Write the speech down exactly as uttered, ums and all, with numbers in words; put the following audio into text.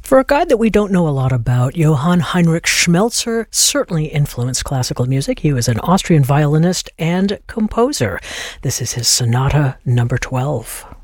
For a guy that we don't know a lot about, Johann Heinrich Schmelzer certainly influenced classical music. He was an Austrian violinist and composer. This is his Sonata number twelve.